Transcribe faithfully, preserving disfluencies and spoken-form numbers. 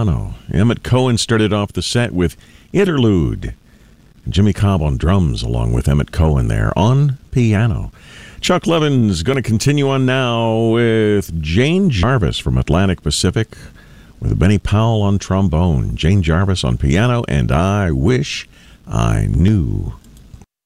Piano. Emmett Cohen started off the set with Interlude. Jimmy Cobb on drums along with Emmett Cohen there on piano. Chuck Levin's going to continue on now with Jane Jarvis from Atlantic Pacific with Benny Powell on trombone, Jane Jarvis on piano, and I Wish I Knew.